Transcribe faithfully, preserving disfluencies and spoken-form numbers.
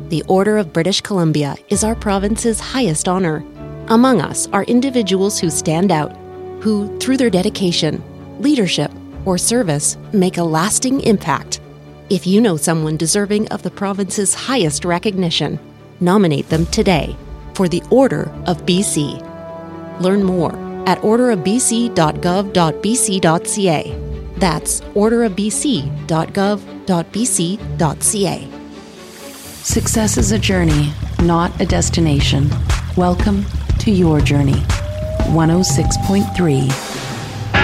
The Order of British Columbia is our province's highest honor. Among us are individuals who stand out, who, through their dedication, leadership, or service, make a lasting impact. If you know someone deserving of the province's highest recognition, nominate them today for the Order of B C. Learn more at order of b c dot gov dot b c dot c a. That's order of b c dot gov dot b c dot c a. Success is a journey, not a destination. Welcome to your journey. one oh six point three